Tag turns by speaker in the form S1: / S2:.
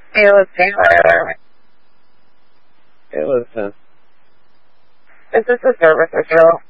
S1: Hey, listen. Hey, listen. Is this a service or show?